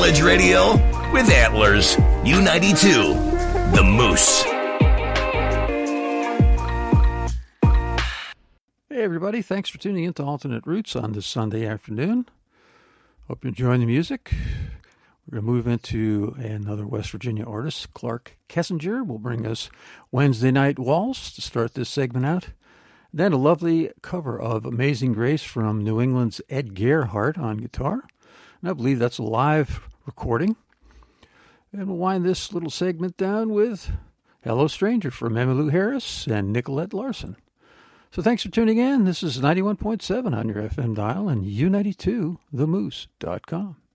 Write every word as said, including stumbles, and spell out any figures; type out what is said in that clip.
College Radio with Antlers, U ninety-two, The Moose. Hey everybody, thanks for tuning in to Alternate Roots on this Sunday afternoon. Hope you're enjoying the music. We're going to move into another West Virginia artist, Clark Kessinger, will bring us Wednesday Night Waltz to start this segment out. Then a lovely cover of Amazing Grace from New England's Ed Gerhardt on guitar. And I believe that's a live recording. And we'll wind this little segment down with Hello Stranger from Emmylou Harris and Nicolette Larson. So thanks for tuning in. This is ninety-one point seven on your F M dial and U ninety-two the moose dot com.